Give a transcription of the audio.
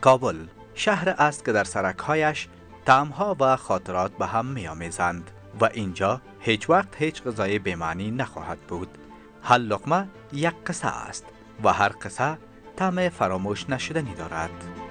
کابل شهر است که در سرک‌هایش طعم‌ها و خاطرات به هم می‌آمیزند و اینجا هیچ وقت هیچ غذای بی‌معنی نخواهد بود. هر لقمه یک قصه است و هر قصه طعم فراموش نشدنی دارد.